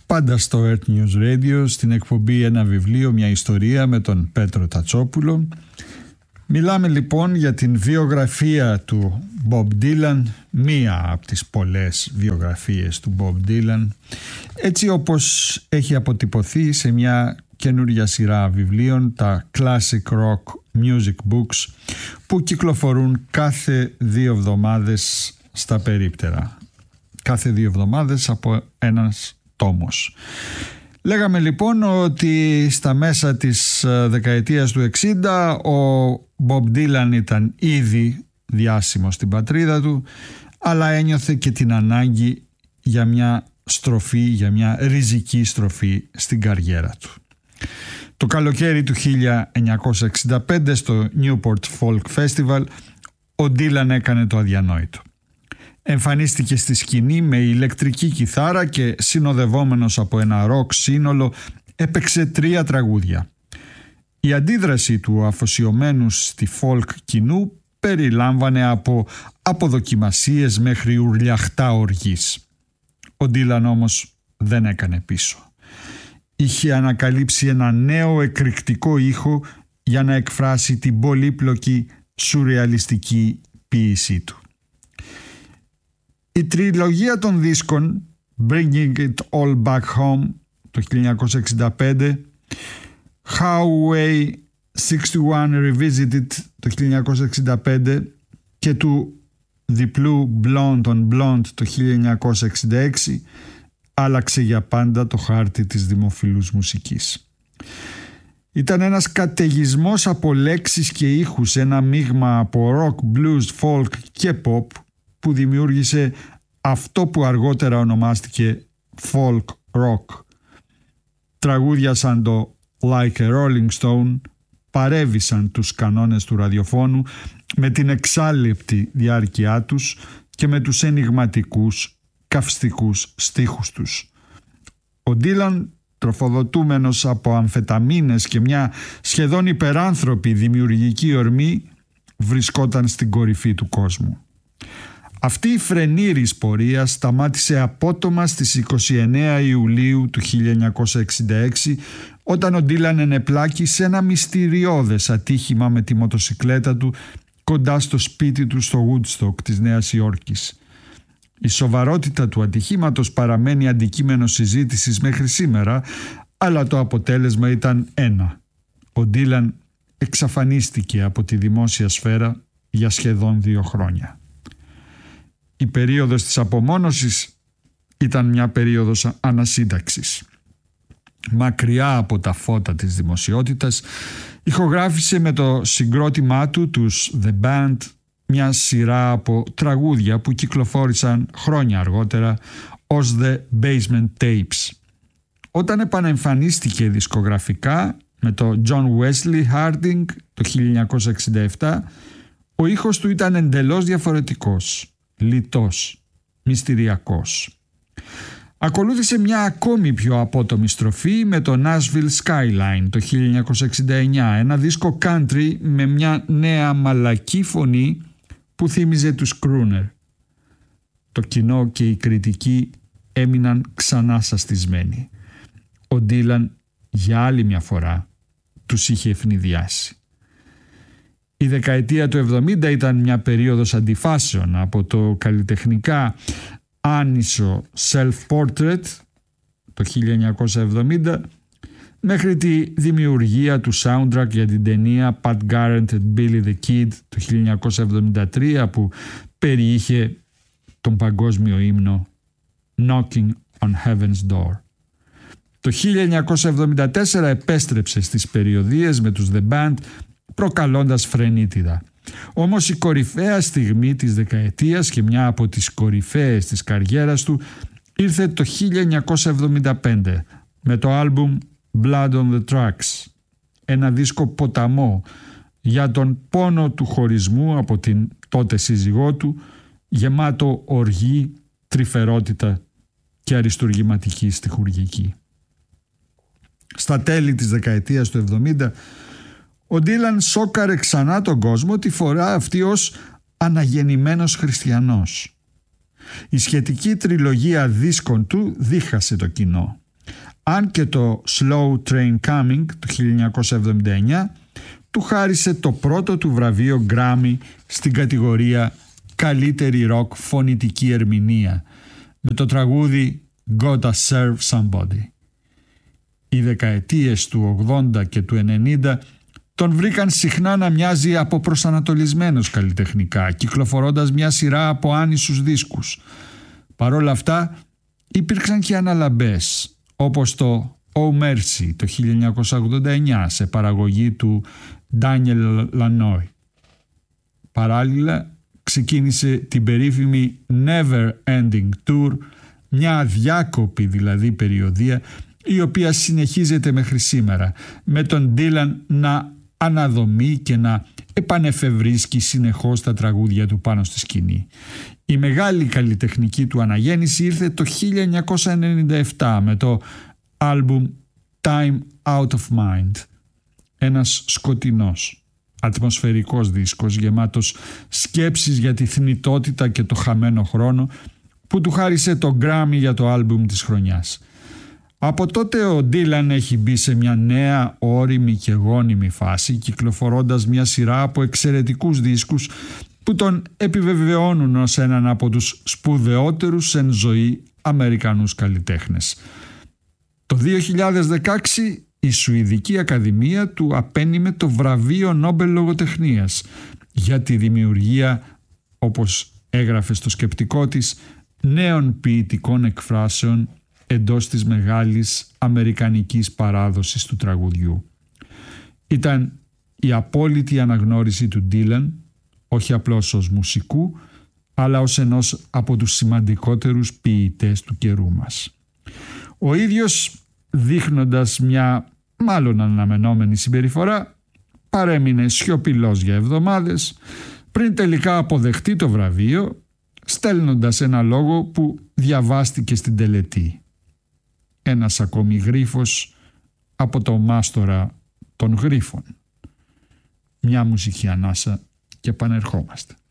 πάντα στο Earth News Radio, στην εκπομπή «Ένα βιβλίο, μια ιστορία» με τον Πέτρο Τατσόπουλο. Μιλάμε λοιπόν για την βιογραφία του Bob Dylan, μία από τις πολλές βιογραφίες του Bob Dylan, έτσι όπως έχει αποτυπωθεί σε μια καινούργια σειρά βιβλίων, τα Classic Rock Music Books, που κυκλοφορούν κάθε 2 εβδομάδες στα περίπτερα. Κάθε 2 εβδομάδες από ένας τόμος. Λέγαμε λοιπόν ότι στα μέσα της δεκαετίας του 60 ο Bob Dylan ήταν ήδη διάσημος στην πατρίδα του, αλλά ένιωθε και την ανάγκη για μια στροφή, για μια ριζική στροφή στην καριέρα του. Το καλοκαίρι του 1965 στο Newport Folk Festival ο Dylan έκανε το αδιανόητο. Εμφανίστηκε στη σκηνή με ηλεκτρική κιθάρα και συνοδευόμενος από ένα ροκ σύνολο έπαιξε 3 τραγούδια. Η αντίδραση του αφοσιωμένου στη folk κοινού περιλάμβανε από αποδοκιμασίες μέχρι ουρλιαχτά οργής. Ο Dylan όμως δεν έκανε πίσω. Είχε ανακαλύψει ένα νέο εκρηκτικό ήχο για να εκφράσει την πολύπλοκη σουρεαλιστική ποίησή του. Η τριλογία των δίσκων Bringing It All Back Home το 1965, How 61 Revisited το 1965 και του διπλού Blonde on Blonde το 1966 άλλαξε για πάντα το χάρτη της δημοφιλούς μουσικής. Ήταν ένας καταιγισμός από λέξεις και ήχους, ένα μείγμα από rock, blues, folk και pop που δημιούργησε αυτό που αργότερα ονομάστηκε folk rock. Τραγούδια σαν το Like a Rolling Stone παρέβησαν τους κανόνες του ραδιοφώνου με την εξάλειπτη διάρκειά τους και με τους ενιγματικούς καυστικούς στίχους τους. Ο Dylan, τροφοδοτούμενος από αμφεταμίνες και μια σχεδόν υπεράνθρωπη δημιουργική ορμή, βρισκόταν στην κορυφή του κόσμου. Αυτή η φρενήρης πορεία σταμάτησε απότομα στις 29 Ιουλίου του 1966 όταν ο Dylan ενεπλάκη σε ένα μυστηριώδες ατύχημα με τη μοτοσικλέτα του κοντά στο σπίτι του στο Woodstock της Νέας Υόρκης. Η σοβαρότητα του ατυχήματος παραμένει αντικείμενο συζήτησης μέχρι σήμερα, αλλά το αποτέλεσμα ήταν ένα. Ο Dylan εξαφανίστηκε από τη δημόσια σφαίρα για σχεδόν 2 χρόνια. Η περίοδος της απομόνωσης ήταν μια περίοδος ανασύνταξης. Μακριά από τα φώτα της δημοσιότητας, ηχογράφησε με το συγκρότημά του, τους The Band, μια σειρά από τραγούδια που κυκλοφόρησαν χρόνια αργότερα ως The Basement Tapes. Όταν επανεμφανίστηκε δισκογραφικά με το John Wesley Harding το 1967, ο ήχος του ήταν εντελώς διαφορετικός, λιτός, μυστηριακός. Ακολούθησε μια ακόμη πιο απότομη στροφή με το Nashville Skyline το 1969, ένα δίσκο country με μια νέα μαλακή φωνή που θύμιζε τους Crooner. Το κοινό και οι κριτικοί έμειναν ξανά σαστισμένοι. Ο Dylan για άλλη μια φορά τους είχε ευνηδιάσει. Η δεκαετία του 70 ήταν μια περίοδος αντιφάσεων, από το καλλιτεχνικά άνισο self-portrait το 1970 μέχρι τη δημιουργία του soundtrack για την ταινία Pat Garrett and Billy the Kid το 1973 που περιείχε τον παγκόσμιο ύμνο Knocking on Heaven's Door. Το 1974 επέστρεψε στις περιοδίες με τους The Band, προκαλώντας φρενίτιδα. Όμως η κορυφαία στιγμή της δεκαετίας και μια από τις κορυφαίες της καριέρας του ήρθε το 1975 με το άλμπουμ Blood on the Tracks, ένα δίσκο ποταμό για τον πόνο του χωρισμού από την τότε σύζυγό του, γεμάτο οργή, τρυφερότητα και αριστουργηματική στιχουργική. Στα τέλη της δεκαετίας του 70 ο Dylan σόκαρε ξανά τον κόσμο, τη φορά αυτή ως αναγεννημένος χριστιανός. Η σχετική τριλογία δίσκων του δίχασε το κοινό. αν και το Slow Train Coming του 1979 του χάρισε το πρώτο του βραβείο Grammy στην κατηγορία καλύτερη ροκ φωνητική ερμηνεία με το τραγούδι Gotta Serve Somebody. Οι δεκαετίες του 80 και του 90 τον βρήκαν συχνά να μοιάζει αποπροσανατολισμένος καλλιτεχνικά, κυκλοφορώντας μια σειρά από άνισους δίσκους. Παρ' όλα αυτά υπήρξαν και αναλαμπές, όπως το Oh Mercy το 1989 σε παραγωγή του Daniel Lanois. Παράλληλα ξεκίνησε την περίφημη Never Ending Tour, μια αδιάκοπη δηλαδή περιοδεία η οποία συνεχίζεται μέχρι σήμερα, με τον Dylan να αναδομεί και να επανεφευρίσκει συνεχώς τα τραγούδια του πάνω στη σκηνή. Η μεγάλη καλλιτεχνική του αναγέννηση ήρθε το 1997 με το άλμπουμ Time Out of Mind, ένας σκοτεινός, ατμοσφαιρικός δίσκος γεμάτος σκέψεις για τη θνητότητα και το χαμένο χρόνο που του χάρισε το Grammy για το άλμπουμ της χρονιάς. Από τότε ο Dylan έχει μπει σε μια νέα όριμη και γόνιμη φάση, κυκλοφορώντας μια σειρά από εξαιρετικούς δίσκους που τον επιβεβαιώνουν ως έναν από τους σπουδαιότερους εν ζωή Αμερικανούς καλλιτέχνες. Το 2016 η Σουηδική Ακαδημία του απένιμε το βραβείο Νόμπελ Λογοτεχνίας για τη δημιουργία, όπως έγραφε στο σκεπτικό της, νέων ποιητικών εκφράσεων εντός της μεγάλης αμερικανικής παράδοσης του τραγουδιού. Ήταν η απόλυτη αναγνώριση του Dylan, όχι απλώς ως μουσικού, αλλά ως ενός από τους σημαντικότερους ποιητές του καιρού μας. Ο ίδιος, δείχνοντας μια μάλλον αναμενόμενη συμπεριφορά, παρέμεινε σιωπηλός για εβδομάδες, πριν τελικά αποδεχτεί το βραβείο, στέλνοντας ένα λόγο που διαβάστηκε στην τελετή. Ένας ακόμη γρίφος από το μάστορα των γρίφων. Μια μουσική ανάσα και επανερχόμαστε.